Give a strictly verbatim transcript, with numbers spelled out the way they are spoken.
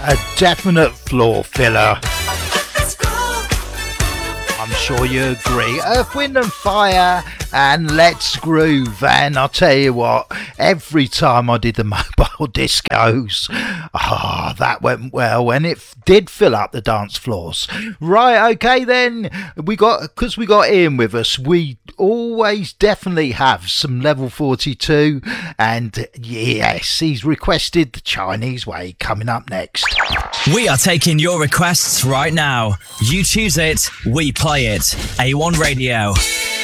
A definite floor filler. I'm sure you agree. Earth, Wind and Fire and Let's Groove. And I'll tell you what, every time I did the mobile discos, ah, oh, that went well, and it f- did fill up the dance floors. Right, okay then, we got, because we got Ian with us, we always definitely have some level forty-two, and yes, he's requested the Chinese Way coming up next. We are taking your requests right now. You choose it, we play it. A one Radio.